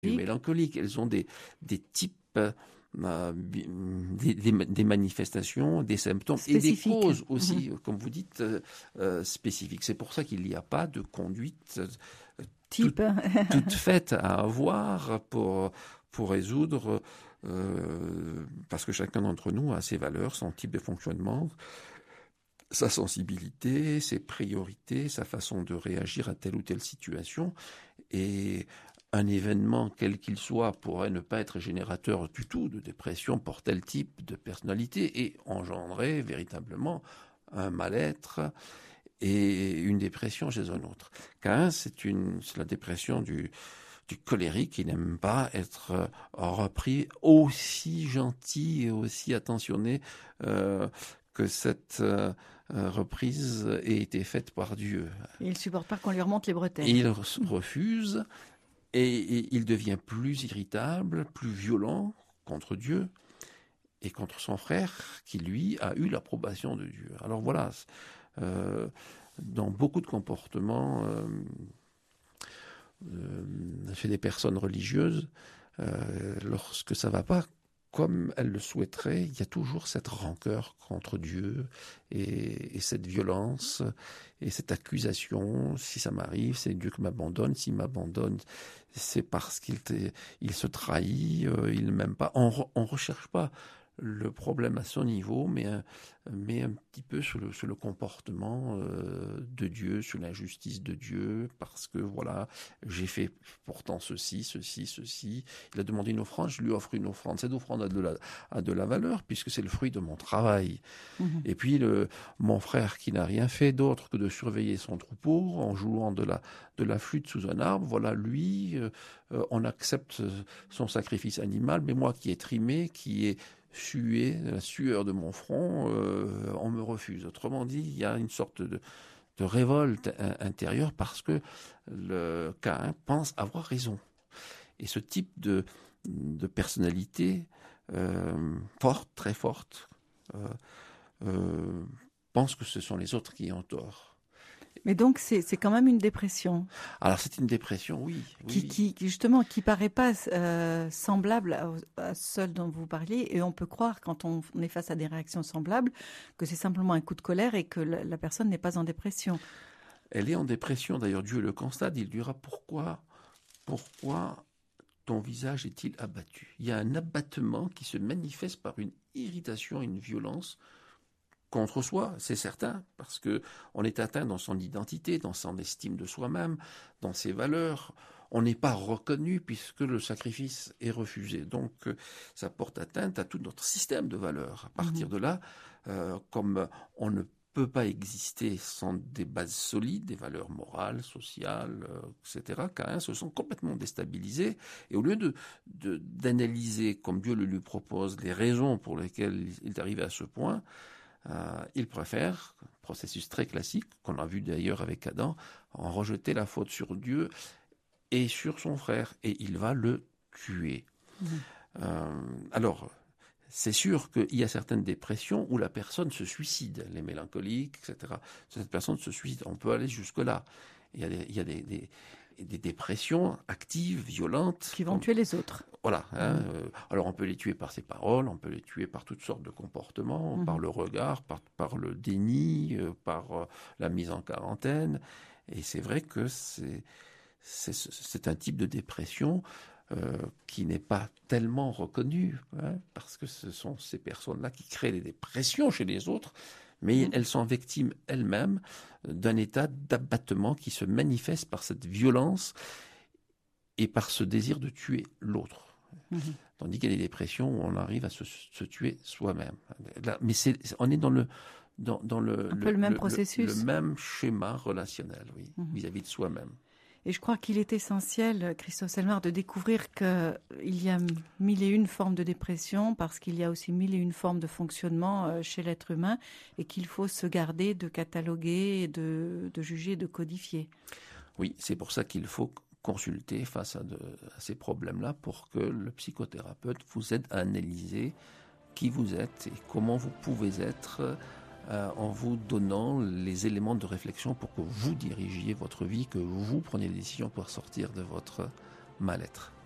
mélancoliques. Elles ont des types, des manifestations, des symptômes et des causes aussi, comme vous dites, spécifiques. C'est pour ça qu'il n'y a pas de conduite toute faite à avoir pour résoudre, parce que chacun d'entre nous a ses valeurs, son type de fonctionnement, sa sensibilité, ses priorités, sa façon de réagir à telle ou telle situation. Et un événement, quel qu'il soit, pourrait ne pas être générateur du tout de dépression pour tel type de personnalité et engendrer véritablement un mal-être et une dépression chez un autre. Car c'est la dépression du colérique qui n'aime pas être repris aussi gentil et aussi attentionné que cette reprise ait été faite par Dieu. Et il ne supporte pas qu'on lui remonte les bretelles. Et il refuse, et il devient plus irritable, plus violent contre Dieu et contre son frère qui, lui, a eu l'approbation de Dieu. Alors voilà, dans beaucoup de comportements chez des personnes religieuses, lorsque ça ne va pas comme elles le souhaiteraient, il y a toujours cette rancœur contre Dieu et cette violence et cette accusation. Si ça m'arrive, c'est Dieu qui m'abandonne. S'il m'abandonne, c'est parce qu'il se trahit, il ne m'aime pas. On ne recherche pas le problème à son niveau, mais un petit peu sur le comportement de Dieu, sur l'injustice de Dieu, parce que voilà, j'ai fait pourtant ceci. Il a demandé une offrande, je lui offre une offrande. Cette offrande a de la valeur, puisque c'est le fruit de mon travail. Et puis mon frère, qui n'a rien fait d'autre que de surveiller son troupeau en jouant de la flûte sous un arbre, voilà, lui, on accepte son sacrifice animal, mais moi qui ai trimé, qui ai sué, la sueur de mon front, on me refuse. Autrement dit, il y a une sorte de révolte intérieure parce que le Caïn pense avoir raison. Et ce type de personnalité forte, très forte, pense que ce sont les autres qui ont tort. Mais donc, c'est quand même une dépression. Alors, c'est une dépression, oui. Qui justement, qui paraît pas semblable à celle dont vous parliez. Et on peut croire, quand on est face à des réactions semblables, que c'est simplement un coup de colère et que la personne n'est pas en dépression. Elle est en dépression. D'ailleurs, Dieu le constate. Il dira, pourquoi ton visage est-il abattu? Il y a un abattement qui se manifeste par une irritation, une violence contre soi, c'est certain, parce que on est atteint dans son identité, dans son estime de soi-même, dans ses valeurs. On n'est pas reconnu puisque le sacrifice est refusé. Donc, ça porte atteinte à tout notre système de valeurs. À partir de là, comme on ne peut pas exister sans des bases solides, des valeurs morales, sociales, etc., Caïn se sent complètement déstabilisé. Et au lieu d'analyser, comme Dieu le lui propose, les raisons pour lesquelles il est arrivé à ce point, il préfère, processus très classique, qu'on a vu d'ailleurs avec Adam, en rejeter la faute sur Dieu et sur son frère, et il va le tuer. Alors, c'est sûr qu'il y a certaines dépressions où la personne se suicide, les mélancoliques, etc. Cette personne se suicide, on peut aller jusque-là. Il y a des dépressions actives, violentes. Qui vont tuer les autres. Voilà. Alors on peut les tuer par ses paroles, on peut les tuer par toutes sortes de comportements, par le regard, par le déni, par la mise en quarantaine. Et c'est vrai que c'est un type de dépression qui n'est pas tellement reconnu, parce que ce sont ces personnes-là qui créent des dépressions chez les autres, mais elles sont victimes elles-mêmes d'un état d'abattement qui se manifeste par cette violence et par ce désir de tuer l'autre. Tandis qu'il y a des dépressions où on arrive à se tuer soi-même. Mais on est dans le même processus. Le même schéma relationnel, oui, vis-à-vis de soi-même. Et je crois qu'il est essentiel, Christophe Selmar, de découvrir qu'il y a 1001 formes de dépression parce qu'il y a aussi 1001 formes de fonctionnement chez l'être humain et qu'il faut se garder de cataloguer, de juger, de codifier. Oui, c'est pour ça qu'il faut consulter face à ces problèmes-là pour que le psychothérapeute vous aide à analyser qui vous êtes et comment vous pouvez être en vous donnant les éléments de réflexion pour que vous dirigiez votre vie, que vous preniez des décisions pour sortir de votre mal-être.